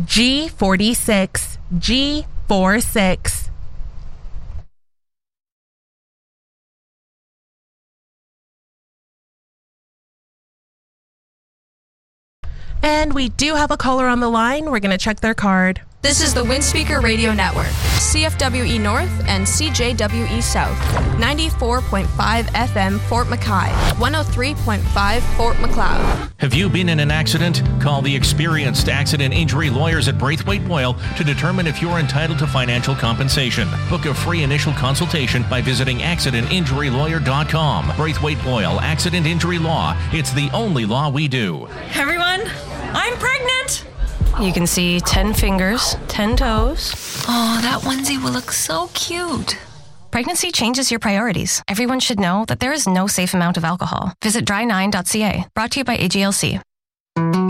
G46. G46. And we do have a caller on the line. We're going to check their card. This is the Windspeaker Radio Network, CFWE North and CJWE South, 94.5 FM Fort Mackay, 103.5 Fort Macleod. Have you been in an accident? Call the experienced accident injury lawyers at Braithwaite Boyle to determine if you're entitled to financial compensation. Book a free initial consultation by visiting accidentinjurylawyer.com. Braithwaite Boyle Accident Injury Law. It's the only law we do. Everyone, I'm pregnant. You can see 10 fingers, 10 toes. Oh, that onesie will look so cute. Pregnancy changes your priorities. Everyone should know that there is no safe amount of alcohol. Visit dry9.ca. Brought to you by AGLC.